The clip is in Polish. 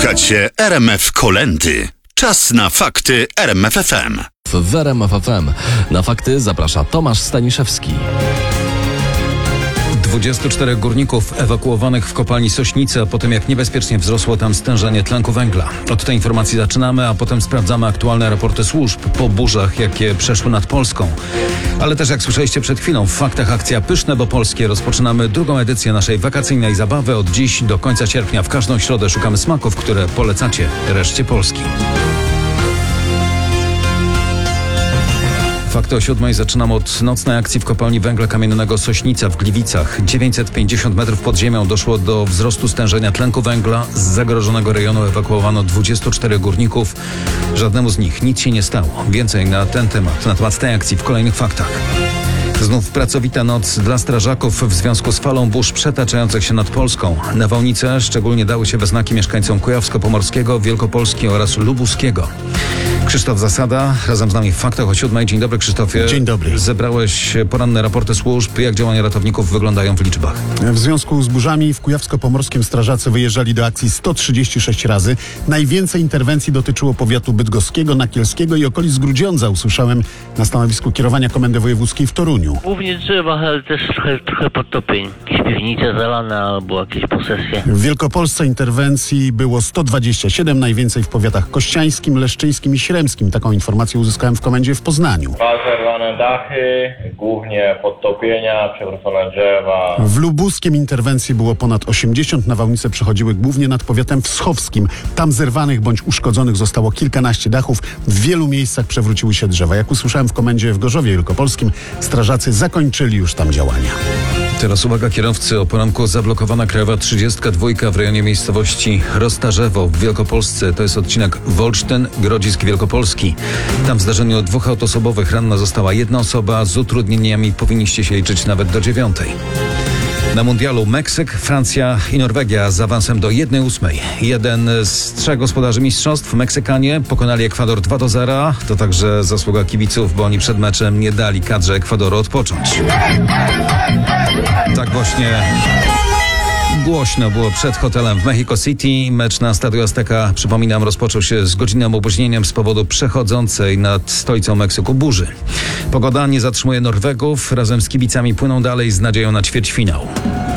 Słuchacie RMF Kolędy. Czas na fakty RMF FM. W RMF FM na fakty zaprasza Tomasz Staniszewski. 24 górników ewakuowanych w kopalni Sośnice po tym, jak niebezpiecznie wzrosło tam stężenie tlenku węgla. Od tej informacji zaczynamy, a potem sprawdzamy aktualne raporty służb po burzach, jakie przeszły nad Polską. Ale też, jak słyszeliście przed chwilą, w faktach akcja Pyszne, bo polskie. Rozpoczynamy drugą edycję naszej wakacyjnej zabawy. Od dziś do końca sierpnia w każdą środę szukamy smaków, które polecacie reszcie Polski. Fakty o 7:00 zaczynamy od nocnej akcji w kopalni węgla kamiennego Sośnica w Gliwicach. 950 metrów pod ziemią doszło do wzrostu stężenia tlenku węgla. Z zagrożonego rejonu ewakuowano 24 górników. Żadnemu z nich nic się nie stało. Więcej na ten temat, na temat tej akcji w kolejnych faktach. Znów pracowita noc dla strażaków w związku z falą burz przetaczających się nad Polską. Nawałnice szczególnie dały się we znaki mieszkańcom Kujawsko-Pomorskiego, Wielkopolski oraz Lubuskiego. Krzysztof Zasada razem z nami w faktach o 7:00. Dzień dobry, Krzysztofie. Dzień dobry. Zebrałeś poranne raporty służb. Jak działania ratowników wyglądają w liczbach? W związku z burzami w Kujawsko-Pomorskim strażacy wyjeżdżali do akcji 136 razy. Najwięcej interwencji dotyczyło powiatu bydgoskiego, nakielskiego i okolic Grudziądza. Usłyszałem na stanowisku kierowania Komendy Wojewódzkiej w Toruniu. Głównie drzewa, ale też trochę podtopień. Jakieś piwnice zalane albo jakieś posesje. W Wielkopolsce interwencji było 127, najwięcej w powiatach kościańskim, leszczyńskim i śremskim. Taką informację uzyskałem w komendzie w Poznaniu. Zerwane dachy, głównie podtopienia, przewrócone drzewa. W Lubuskiem interwencji było ponad 80. Nawałnice przechodziły głównie nad powiatem wschowskim. Tam zerwanych bądź uszkodzonych zostało kilkanaście dachów. W wielu miejscach przewróciły się drzewa. Jak usłyszałem w komendzie w Gorzowie Wielkopolskim, strażacy zakończyli już tam działania. Teraz uwaga kierowcy, o poranku zablokowana krajowa 32 w rejonie miejscowości Roztarzewo w Wielkopolsce. To jest odcinek Wolsztyn-Grodzisk Wielkopolski. Tam w zdarzeniu dwóch autoosobowych ranna została jedna osoba. Z utrudnieniami powinniście się liczyć nawet do 9:00. Na mundialu Meksyk, Francja i Norwegia z awansem do 1/8. Jeden z trzech gospodarzy mistrzostw, Meksykanie, pokonali Ekwador 2-0. To także zasługa kibiców, bo oni przed meczem nie dali kadrze Ekwadoru odpocząć. Tak właśnie głośno było przed hotelem w Mexico City. Mecz na Stadio Azteca, przypominam, rozpoczął się z godzinnym opóźnieniem z powodu przechodzącej nad stolicą Meksyku burzy. Pogoda nie zatrzymuje Norwegów. Razem z kibicami płyną dalej z nadzieją na ćwierćfinał.